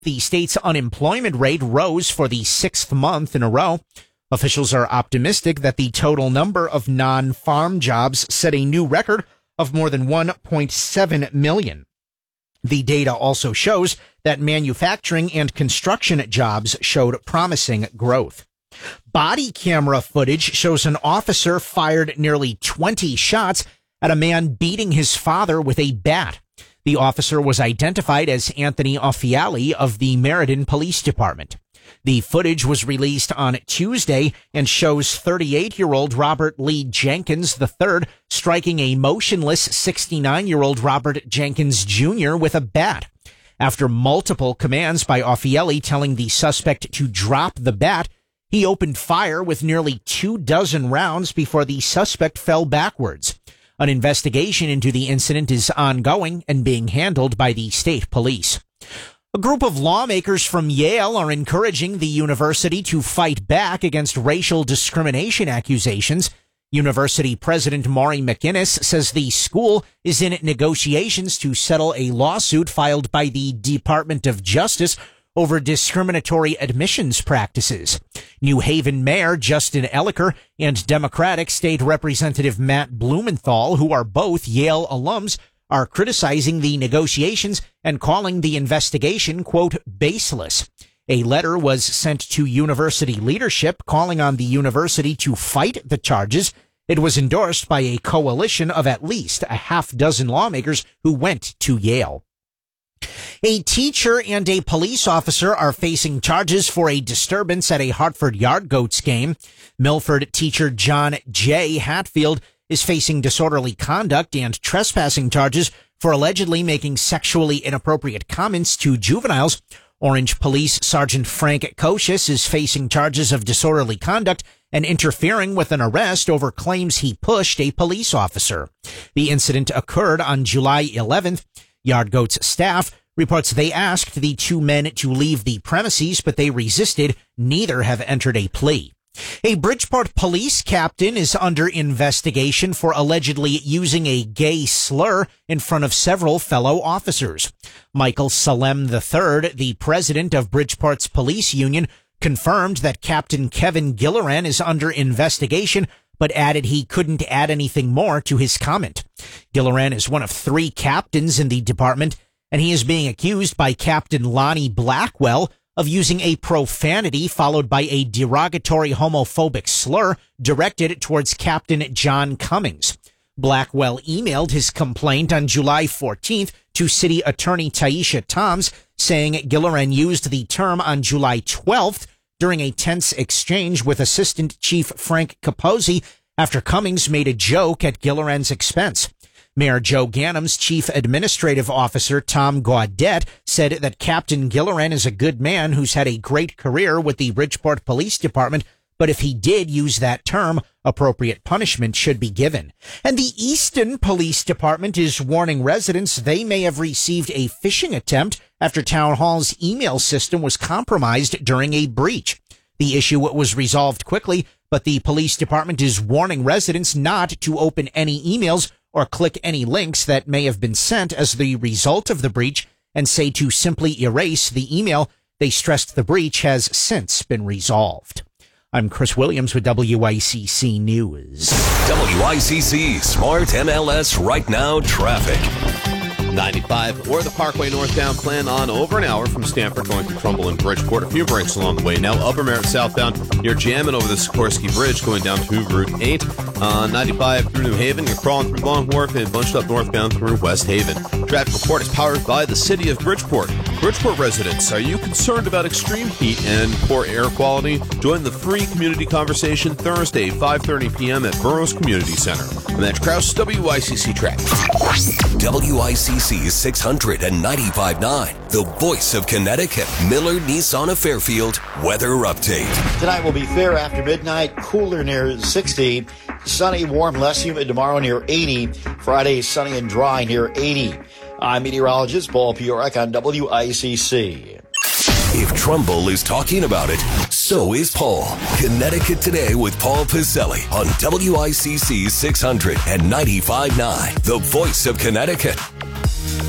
The state's unemployment rate rose for the sixth month in a row. Officials are optimistic that the total number of non-farm jobs set a new record of more than 1.7 million. The data also shows that manufacturing and construction jobs showed promising growth. Body camera footage shows an officer fired nearly 20 shots at a man beating his father with a bat. The officer was identified as Anthony Offiali of the Meriden Police Department. The footage was released on Tuesday and shows 38-year-old Robert Lee Jenkins III striking a motionless 69-year-old Robert Jenkins Jr. with a bat. After multiple commands by Offiali telling the suspect to drop the bat, he opened fire with nearly 24 rounds before the suspect fell backwards. An investigation into the incident is ongoing and being handled by the state police. A group of lawmakers from Yale are encouraging the university to fight back against racial discrimination accusations. University President Maury McInnes says the school is in negotiations to settle a lawsuit filed by the Department of Justice over discriminatory admissions practices. New Haven Mayor Justin Elicker and Democratic State Representative Matt Blumenthal, who are both Yale alums, are criticizing the negotiations and calling the investigation, quote, baseless. A letter was sent to university leadership calling on the university to fight the charges. It was endorsed by a coalition of at least a half dozen lawmakers who went to Yale. A teacher and a police officer are facing charges for a disturbance at a Hartford Yard Goats game. Milford teacher John J. Hatfield is facing disorderly conduct and trespassing charges for allegedly making sexually inappropriate comments to juveniles. Orange Police Sergeant Frank Kocius is facing charges of disorderly conduct and interfering with an arrest over claims he pushed a police officer. The incident occurred on July 11th. Yard Goats staff reports they asked the two men to leave the premises, but they resisted. Neither have entered a plea. A Bridgeport police captain is under investigation for allegedly using a gay slur in front of several fellow officers. Michael Salem III, the president of Bridgeport's police union, confirmed that Captain Kevin Gilleran is under investigation, but added he couldn't add anything more to his comment. Gilleran is one of 3 captains in the department, and he is being accused by Captain Lonnie Blackwell of using a profanity followed by a derogatory homophobic slur directed towards Captain John Cummings. Blackwell emailed his complaint on July 14th to City Attorney Taisha Toms, saying Gilleran used the term on July 12th during a tense exchange with Assistant Chief Frank Capozzi after Cummings made a joke at Gilleran's expense. Mayor Joe Ganem's chief administrative officer, Tom Gaudet, said that Captain Gilleran is a good man who's had a great career with the Bridgeport Police Department, but if he did use that term, appropriate punishment should be given. And the Easton Police Department is warning residents they may have received a phishing attempt after Town Hall's email system was compromised during a breach. The issue was resolved quickly, but the police department is warning residents not to open any emails or click any links that may have been sent as the result of the breach, and say to simply erase the email. They stressed the breach has since been resolved. I'm Chris Williams with WICC News. WICC Smart MLS Right Now Traffic. 95 or the Parkway northbound, plan on over an hour from Stamford going through Trumbull and Bridgeport. A few breaks along the way. Now Upper Merritt southbound, you're jamming over the Sikorsky Bridge going down to Route 8. 95 through New Haven, you're crawling through Long Wharf and bunched up northbound through West Haven. Traffic report is powered by the City of Bridgeport. Bridgeport residents, are you concerned about extreme heat and poor air quality? Join the free community conversation Thursday, 5:30 p.m. at Burroughs Community Center. I'm Matt Krause, WICC Traffic. WICC 695.9, the voice of Connecticut. Miller Nissan of Fairfield weather update. Tonight will be fair after midnight, cooler near 60. Sunny, warm, less humid tomorrow near 80. Friday, sunny and dry near 80. I'm meteorologist Paul Piorek on WICC. If Trumbull is talking about it, so is Paul. Connecticut Today with Paul Pizzelli on WICC 695.9, the voice of Connecticut.